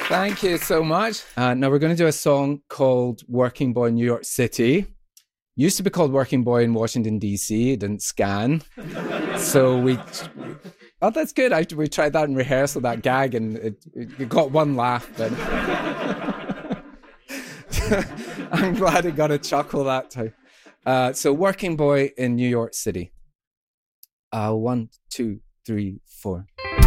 Thank you so much. Now we're going to do a song called Working Boy in New York City. Used to be called Working Boy in Washington, D.C. It didn't scan. So oh, that's good. We tried that in rehearsal, that gag, and it got one laugh. But I'm glad it got a chuckle that time. So Working Boy in New York City. 1, 2, 3, 4.